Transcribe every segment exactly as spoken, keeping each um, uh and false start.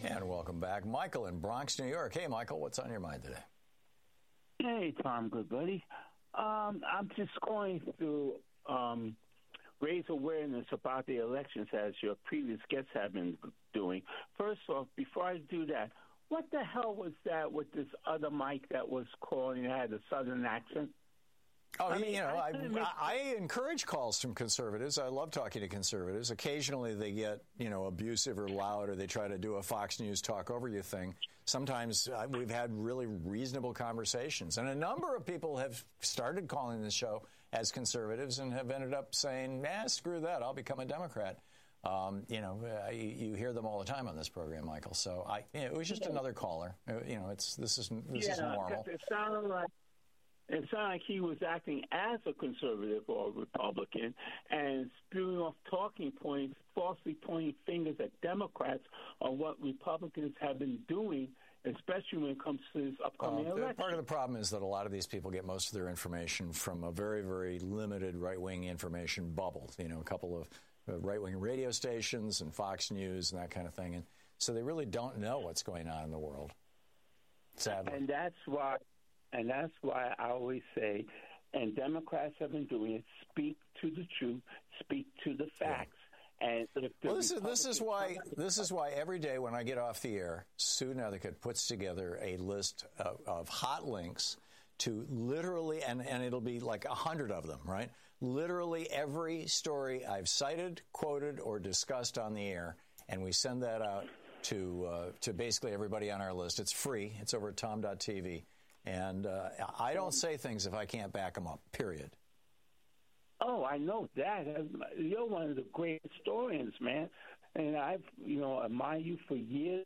And welcome back. Michael in Bronx, New York. Hey, Michael, what's on your mind today? Hey, Tom, good buddy. Um, I'm just going to um, raise awareness about the elections as your previous guests have been doing. First off, before I do that, what the hell was that with this other Mike that was calling and had a southern accent? Oh, I mean, you know, I, I, I encourage calls from conservatives. I love talking to conservatives. Occasionally they get, you know, abusive or loud, or they try to do a Fox News talk over you thing. Sometimes uh, we've had really reasonable conversations. And a number of people have started calling the show as conservatives and have ended up saying, nah, screw that, I'll become a Democrat. Um, you know, uh, you, you hear them all the time on this program, Michael. So I, you know, it was just yeah. another caller. Uh, you know, it's this is this yeah, is normal. It sounded like It sounded like he was acting as a conservative or a Republican and spewing off talking points, falsely pointing fingers at Democrats on what Republicans have been doing, especially when it comes to this upcoming uh, election. Part of the problem is that a lot of these people get most of their information from a very, very limited right-wing information bubble. You know, a couple of right-wing radio stations and Fox News and that kind of thing. And so they really don't know what's going on in the world, sadly. And that's why... And that's why I always say, and Democrats have been doing it, speak to the truth, speak to the facts. Yeah. And if well, this is this is why this is why every day when I get off the air, Sue Nethercutt puts together a list of, of hot links to literally, and, and it'll be like a hundred of them, right? Literally every story I've cited, quoted, or discussed on the air, and we send that out to uh, to basically everybody on our list. It's free. It's over at tom dot t v. And uh, I don't say things if I can't back them up, period. Oh, I know that. You're one of the great historians, man. And I've, you know, admired you for years.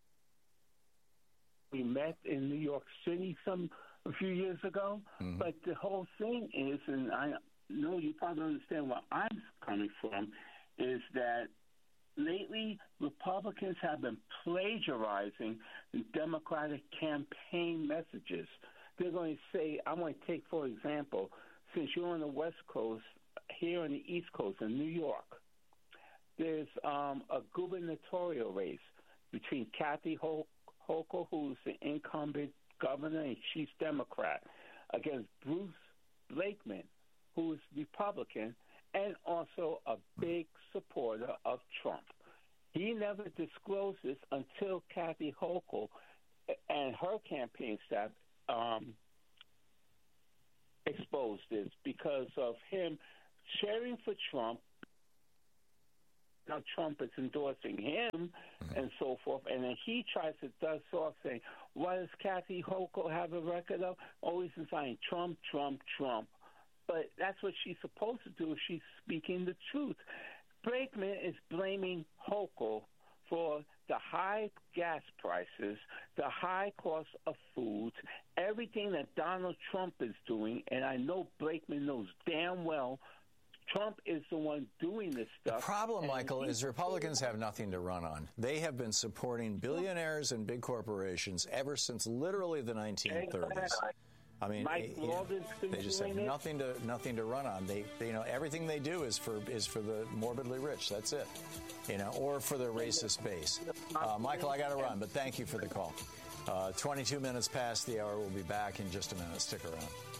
We met in New York City some a few years ago. Mm-hmm. But the whole thing is, and I know you probably understand where I'm coming from, is that lately, Republicans have been plagiarizing Democratic campaign messages. They're going to say, I'm going to take, for example, since you're on the West Coast, here on the East Coast in New York, there's um, a gubernatorial race between Kathy Hochul, who's the incumbent governor, and she's Democrat, against Bruce Blakeman, who is Republican, and also a big supporter of Trump. He never disclosed this until Kathy Hochul and her campaign staff um, exposed this because of him cheering for Trump. Now Trump is endorsing him and so forth, and then he tries to dust off saying, what does Kathy Hochul have a record of? Always saying Trump, Trump, Trump. But that's what she's supposed to do if she's speaking the truth. Blakeman is blaming Hochul for the high gas prices, the high cost of foods, everything that Donald Trump is doing, and I know Blakeman knows damn well Trump is the one doing this stuff. The problem, Michael, is Republicans have nothing to run on. They have been supporting billionaires and big corporations ever since literally the nineteen thirties. I mean, Mike you know, they just have nothing to nothing to run on. They, they, you know, everything they do is for is for the morbidly rich. That's it, you know, or for the racist base. Uh, Michael, I got to run, but thank you for the call. Uh, twenty-two minutes past the hour. We'll be back in just a minute. Stick around.